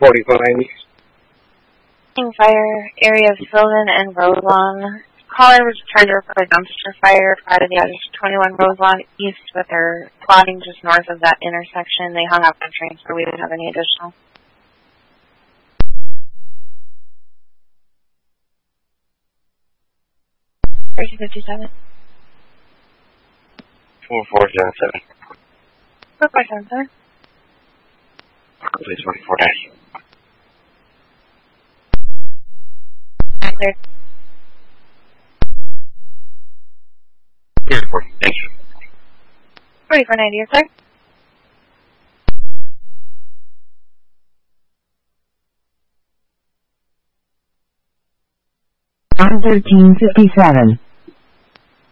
4490. Fire area of Sylvan and Roselawn. Caller was trying to report a dumpster fire out of the 21 Roselawn East with their plotting just north of that intersection. They hung up on transfer. We didn't have any additional. 3257. 4477. 4477. Please 2490. Cleared. Cleared for you. Thank you. 4490, yes, sir. I'm 1357.